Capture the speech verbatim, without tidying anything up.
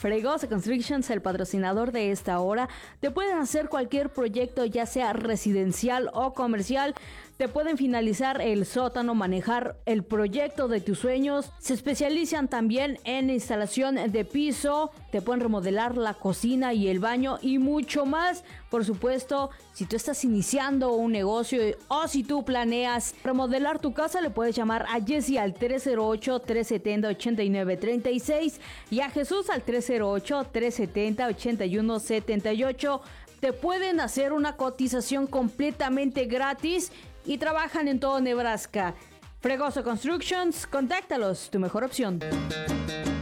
Fregoso Constructions, el patrocinador de esta hora. Te pueden hacer cualquier proyecto, ya sea residencial o comercial. Te pueden finalizar el sótano, manejar el proyecto de tus sueños. Se especializan también en instalación de piso. Te pueden remodelar la cocina y el baño y mucho más. Por supuesto, si tú estás iniciando un negocio o si tú planeas remodelar tu casa, le puedes llamar a Jessy al tres cero ocho, tres siete cero, ocho nueve tres seis y a Jesús al tres cero ocho, tres siete cero, ocho uno siete ocho. Te pueden hacer una cotización completamente gratis y trabajan en todo Nebraska. Fregoso Constructions, contáctalos, tu mejor opción.